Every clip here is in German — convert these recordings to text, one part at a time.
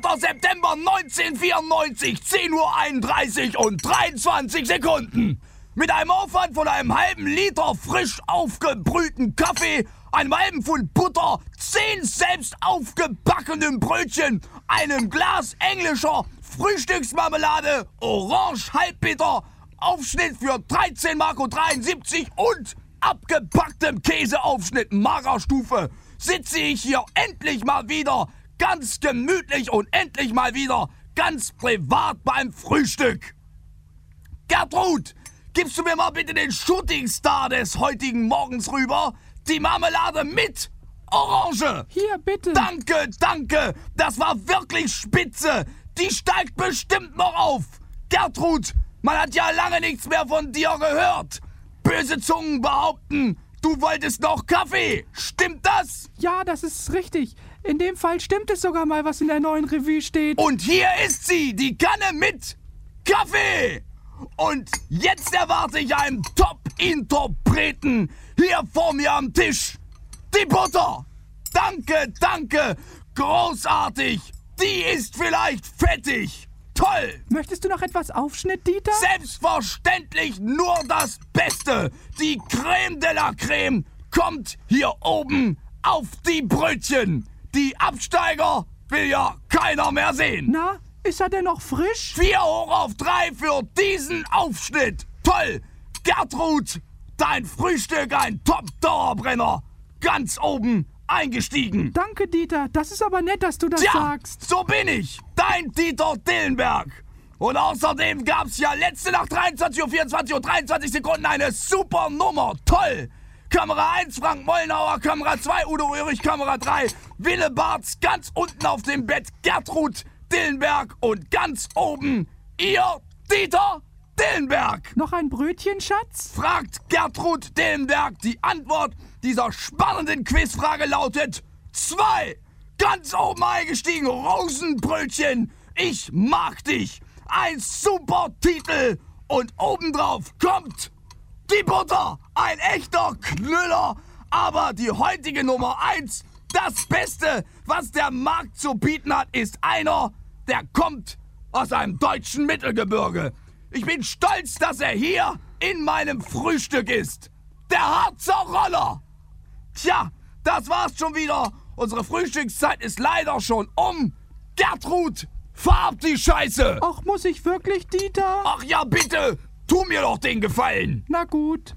September 1994, 10:31 Uhr und 23 Sekunden. Mit einem Aufwand von einem halben Liter frisch aufgebrühten Kaffee, einem halben Pfund Butter, 10 selbst aufgebackenen Brötchen, einem Glas englischer Frühstücksmarmelade, Orange halbbitter, Aufschnitt für 13,73 Mark und abgepacktem Käseaufschnitt Magerstufe sitze ich hier endlich mal wieder ganz gemütlich und endlich mal wieder ganz privat beim Frühstück. Gertrud, gibst du mir mal bitte den Shootingstar des heutigen Morgens rüber? Die Marmelade mit Orange. Hier, bitte. Danke, danke. Das war wirklich spitze. Die steigt bestimmt noch auf. Gertrud, man hat ja lange nichts mehr von dir gehört. Böse Zungen behaupten, du wolltest noch Kaffee. Stimmt das? Ja, das ist richtig. In dem Fall stimmt es sogar mal, was in der neuen Revue steht. Und hier ist sie, die Kanne mit Kaffee. Und jetzt erwarte ich einen Top-Interpreten hier vor mir am Tisch. Die Butter. Danke, danke. Großartig. Die ist vielleicht fettig. Toll. Möchtest du noch etwas Aufschnitt, Dieter? Selbstverständlich nur das Beste. Die Creme de la Creme kommt hier oben auf die Brötchen. Die Absteiger will ja keiner mehr sehen. Na, ist er denn noch frisch? 4 hoch auf 3 für diesen Aufschnitt. Toll. Gertrud, dein Frühstück ein Top-Dauerbrenner. Ganz oben eingestiegen. Danke, Dieter. Das ist aber nett, dass du das sagst. So bin ich. Dein Dieter Dillenberg. Und außerdem gab's ja letzte Nacht 23 Uhr, 24 Uhr, 23 Sekunden eine super Nummer. Toll. Kamera 1, Frank Mollnauer, Kamera 2, Udo Ulrich, Kamera 3, Wille Bartz, ganz unten auf dem Bett Gertrud Dillenberg und ganz oben ihr Dieter Dillenberg. Noch ein Brötchen, Schatz? Fragt Gertrud Dillenberg. Die Antwort dieser spannenden Quizfrage lautet 2. Ganz oben eingestiegen, Rosenbrötchen. Ich mag dich. Ein super Titel. Und obendrauf kommt die Butter. Ein echter Knüller. Aber die heutige Nummer 1, das Beste, was der Markt zu bieten hat, ist einer, der kommt aus einem deutschen Mittelgebirge. Ich bin stolz, dass er hier in meinem Frühstück ist. Der Harzer Roller. Tja, das war's schon wieder. Unsere Frühstückszeit ist leider schon um. Gertrud, fahr ab die Scheiße. Ach, muss ich wirklich, Dieter? Ach ja, bitte. Tu mir doch den Gefallen. Na gut.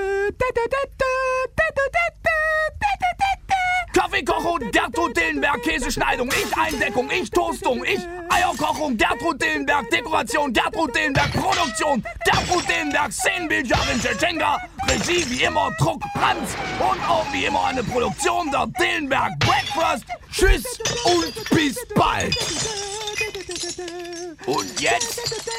Kaffeekochung, Gertrud Dillenberg, Käseschneidung, ich Eindeckung, ich Toastung, ich Eierkochung, Gertrud Dillenberg, Dekoration, Gertrud Dillenberg, Produktion, Gertrud Dillenberg, Szenenbildjarin, Tschetschenka, Regie wie immer, Druck, Brandt und auch wie immer eine Produktion der Dillenberg Breakfast. Tschüss und bis bald. Und jetzt